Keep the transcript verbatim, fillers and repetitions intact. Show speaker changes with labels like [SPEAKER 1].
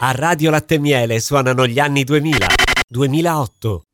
[SPEAKER 1] A Radio Latte e Miele suonano gli anni duemila. duemilaotto.